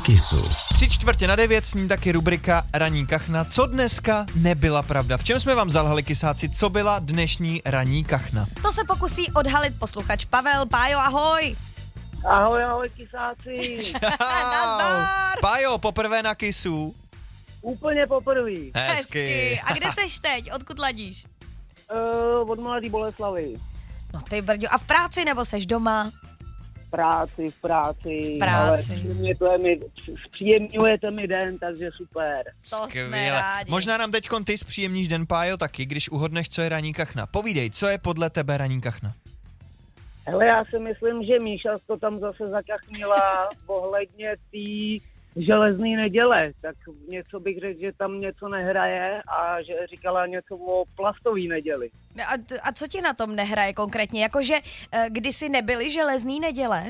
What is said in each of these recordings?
Kissu. 8:45 sní taky rubrika Ranní kachna. Co dneska nebyla pravda? V čem jsme vám zalhali, kysáci? Co byla dnešní ranní kachna? To se pokusí odhalit posluchač Pavel. Pájo, ahoj. Ahoj, kysáci. Nazdar. Pájo, poprvé na Kissu. Úplně poprvý. Hezky. A kde seš teď? Odkud ladíš? Od Mladý Boleslavy. No ty brďo. A v práci nebo seš doma? V práci. V práci. Ale zpříjemňujete mi den, takže super. To jsme Skvěle. rádi. Možná nám teďkon ty zpříjemníš den, Pájo, taky, když uhodneš, co je ranní kachna. Povídej, co je podle tebe ranní kachna? Hele, já si myslím, že Míša to tam zase zakachnila ohledně té železné neděle. Tak něco bych řekl, že tam něco nehraje a že říkala něco o plastové neděli. A co ti na tom nehraje konkrétně? Jakože kdysi nebyly železný neděle?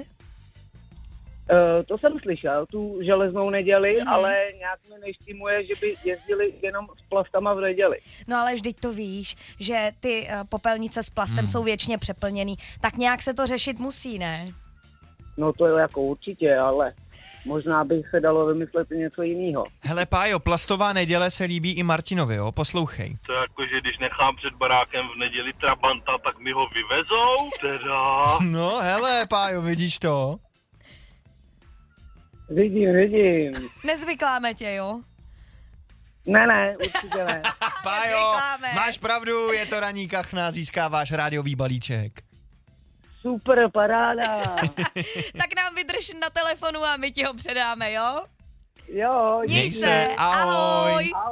To jsem slyšel, tu železnou neděli, ale nějak mi neštimuje, že by jezdili jenom s plastama v neděli. No ale vždyť to víš, že ty popelnice s plastem jsou věčně přeplněný. Tak nějak se to řešit musí, ne? No to je jako určitě, ale možná by se dalo vymyslet něco jiného. Hele, Pájo, plastová neděle se líbí i Martinovi, jo? Poslouchej. To jako, že když nechám před barákem v neděli trabanta, tak mi ho vyvezou? Teda... No, hele, Pájo, vidíš to? Vidím. Nezvykláme tě, jo? Ne, určitě ne. Pájo, Nezvykláme. máš pravdu, je to ranní kachna, získáváš rádiový balíček. Super, paráda. Tak nám vydrž na telefonu a my ti ho předáme, jo? Jo, Měj se, ahoj. ahoj.